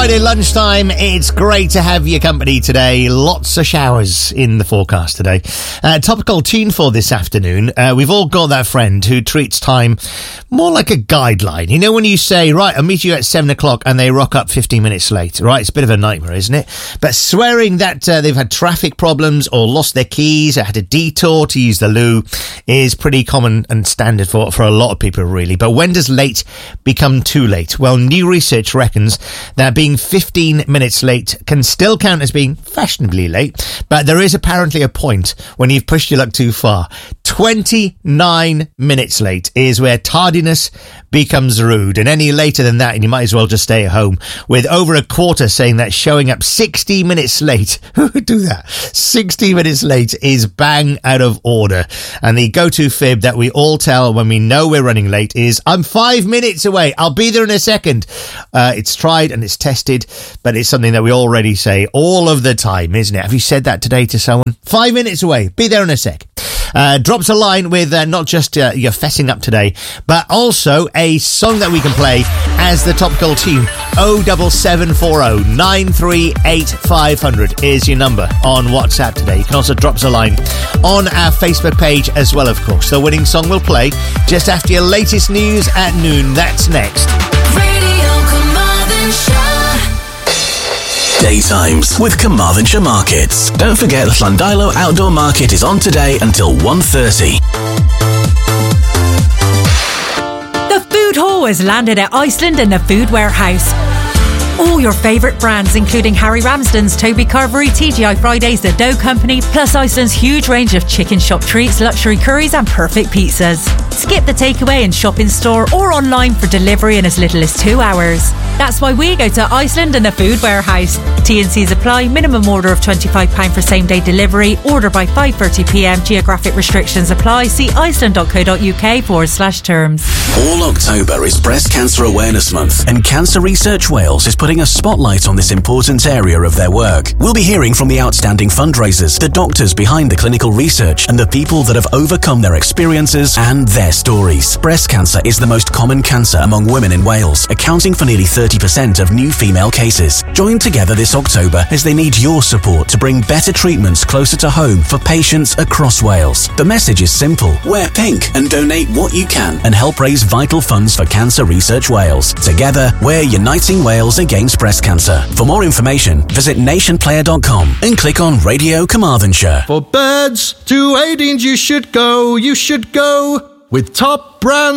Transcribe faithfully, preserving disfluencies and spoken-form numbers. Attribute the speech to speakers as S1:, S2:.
S1: Friday lunchtime. It's great to have your company today. Lots of showers in the forecast today. Uh, topical tune for this afternoon. Uh, we've all got that friend who treats time more like a guideline. You know, when you say, right, I'll meet you at seven o'clock and they rock up fifteen minutes late, right? It's a bit of a nightmare, isn't it? But swearing that uh, they've had traffic problems or lost their keys or had a detour to use the loo is pretty common and standard for, for a lot of people, really. But when does late become too late? Well, new research reckons that being fifteen minutes late can still count as being fashionably late, but there is apparently a point when you've pushed your luck too far. twenty-nine minutes late is where tardiness becomes rude, and any later than that and you might as well just stay at home, with over a quarter saying that showing up sixty minutes late, who would do that? sixty minutes late is bang out of order. And the go-to fib that we all tell when we know we're running late is, I'm five minutes away, I'll be there in a second. Uh, it's tried and it's tested, but it's something that we already say all of the time, isn't it? Have you said that today to someone? Five minutes away, be there in a sec. Uh, drops a line with uh, not just uh, you're fessing up today, but also a song that we can play as the topical tune. oh seven seven four oh nine three eight five hundred is your number on WhatsApp today. You can also drop us a line on our Facebook page as well, of course. The winning song will play just after your latest news at noon. That's next.
S2: Daytimes with Carmarthenshire Markets. Don't forget the Llandilo Outdoor Market is on today until one thirty.
S3: The food hall has landed at Iceland and the Food Warehouse. All your favourite brands, including Harry Ramsden's, Toby Carvery, T G I Fridays, The Dough Company, plus Iceland's huge range of chicken shop treats, luxury curries and perfect pizzas. Skip the takeaway and shop in store or online for delivery in as little as two hours. That's why we go to Iceland and the Food Warehouse. T and C's apply. Minimum order of twenty-five pounds for same day delivery. Order by five thirty p m. Geographic restrictions apply. See iceland.co.uk forward slash terms.
S2: All October is Breast Cancer Awareness Month, and Cancer Research Wales is putting a spotlight on this important area of their work. We'll be hearing from the outstanding fundraisers, the doctors behind the clinical research, and the people that have overcome their experiences and their stories. Breast cancer is the most common cancer among women in Wales, accounting for nearly thirty percent of new female cases. Join together this October as they need your support to bring better treatments closer to home for patients across Wales. The message is simple. Wear pink and donate what you can and help raise vital funds for Cancer Research Wales. Together, we're uniting Wales against breast cancer. For more information, visit nation player dot com and click on Radio Carmarthenshire.
S4: For birds to Aidings you should go, you should go with top brand